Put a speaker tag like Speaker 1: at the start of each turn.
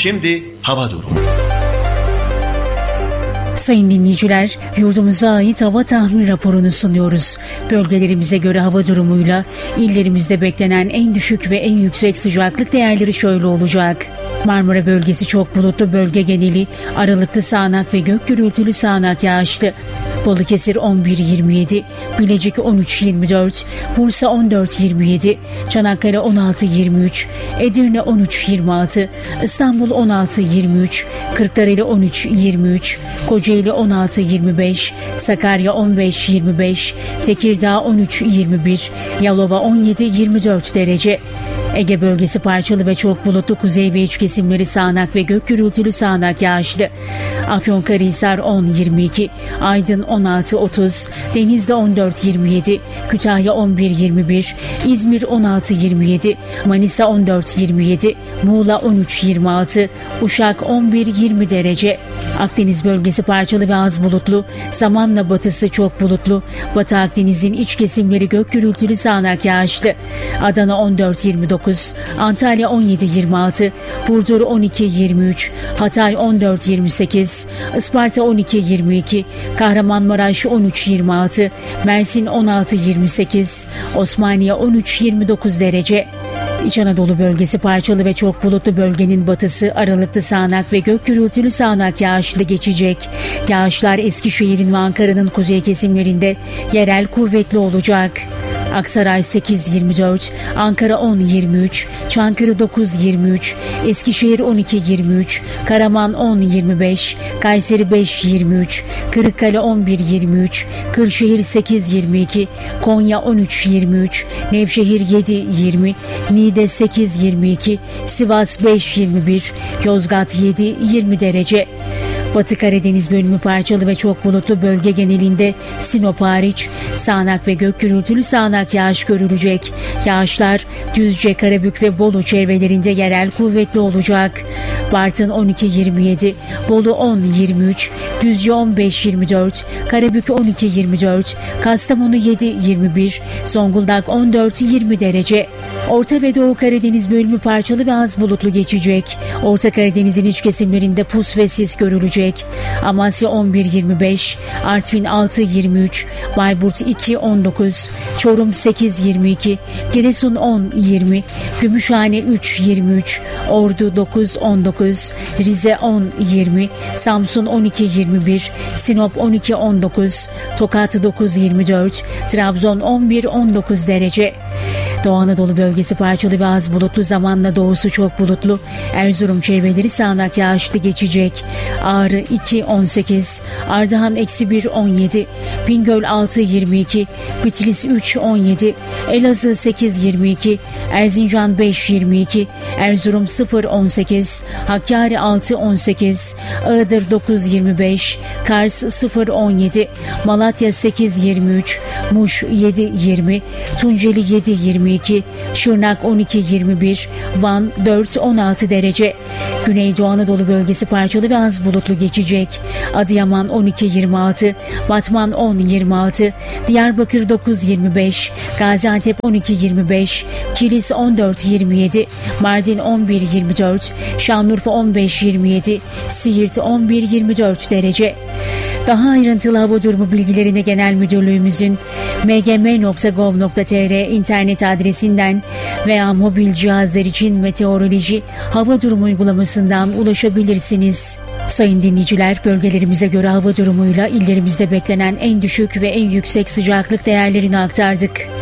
Speaker 1: Şimdi hava durumu.
Speaker 2: Sayın dinleyiciler, yurdumuza ait hava tahmin raporunu sunuyoruz. Bölgelerimize göre hava durumuyla illerimizde beklenen en düşük ve en yüksek sıcaklık değerleri şöyle olacak. Marmara bölgesi çok bulutlu, bölge geneli aralıklı sağanak ve gök gürültülü sağanak yağışlı. Balıkesir 11-27, Bilecik 13-24, Bursa 14-27, Çanakkale 16-23, Edirne 13-26, İstanbul 16-23, Kırklareli 13-23, Kocaeli 16-25, Sakarya 15-25, Tekirdağ 13-21, Yalova 17-24 derece. Ege bölgesi parçalı ve çok bulutlu, kuzey ve iç kesimleri sağanak ve gök gürültülü sağanak yağışlı. Afyonkarahisar 10-22, Aydın 16-30, Denizli 14-27, Kütahya 11-21, İzmir 16-27, Manisa 14-27, Muğla 13-26, Uşak 11-20 derece. Akdeniz bölgesi parçalı ve az bulutlu, zamanla batısı çok bulutlu, Batı Akdeniz'in iç kesimleri gök gürültülü sağanak yağışlı. Adana 14-29, Antalya 17-26, Burdur 12-23, Hatay 14-28, Isparta 12-22, Kahramanmaraş 13-26, Mersin 16-28, Osmaniye 13-29 derece. İç Anadolu bölgesi parçalı ve çok bulutlu, bölgenin batısı aralıklı sağanak ve gök gürültülü sağanak yağışlı geçecek. Yağışlar Eskişehir'in ve Ankara'nın kuzey kesimlerinde yerel kuvvetli olacak. Aksaray 8-24, Ankara 10-23, Çankırı 9-23, Eskişehir 12-23, Karaman 10-25, Kayseri 5-23, Kırıkkale 11-23, Kırşehir 8-22, Konya 13-23, Nevşehir 7-20, Niğde 8-22, Sivas 5-21, Yozgat 7-20 derece. Batı Karadeniz bölümü parçalı ve çok bulutlu, bölge genelinde Sinop hariç sağanak ve gök gürültülü sağanak yağış görülecek. Yağışlar Düzce, Karabük ve Bolu çevrelerinde yerel kuvvetli olacak. Bartın 12-27, Bolu 10-23, Düzce 15-24, Karabük 12-24, Kastamonu 7-21, Zonguldak 14-20 derece. Orta ve Doğu Karadeniz bölümü parçalı ve az bulutlu geçecek. Orta Karadeniz'in iç kesimlerinde pus ve sis görülecek. Amasya 11-25, Artvin 6-23, Bayburt 2-19, Çorum 8-22, Giresun 10-20, Gümüşhane 3-23, Ordu 9-19, Rize 10-20, Samsun 12-21, Sinop 12-19, Tokat 9-24, Trabzon 11-19 derece. Doğu Anadolu bölgesi parçalı ve az bulutlu, zamanla doğusu çok bulutlu. Erzurum çevreleri sağanak yağışlı geçecek. Ağrı 2-18, Ardahan -1-17, Bingöl 6-22, Bitlis 3-17, Elazığ 8-22, Erzincan 5-22, Erzurum 0-18, Hakkari 6-18, Iğdır 9-25, Kars 0-17, Malatya 8-23, Muş 7-20, Tunceli 7-22, Şırnak 12-21, Van 4-16 derece. Güneydoğu Anadolu bölgesi parçalı ve az bulutlu geçecek. Adıyaman 12-26, Batman 10-26, Diyarbakır 9-25, Gaziantep 12-25, Kilis 14-27, Mardin 11-24, Şanlıurfa 15-27, Siirt 11-24 derece. Daha ayrıntılı hava durumu bilgilerine Genel Müdürlüğümüzün mgm.gov.tr internet adresinden veya mobil cihazlar için meteoroloji hava durumu uygulamasından ulaşabilirsiniz. Sayın dinleyiciler, bölgelerimize göre hava durumuyla illerimizde beklenen en düşük ve en yüksek sıcaklık değerlerini aktardık.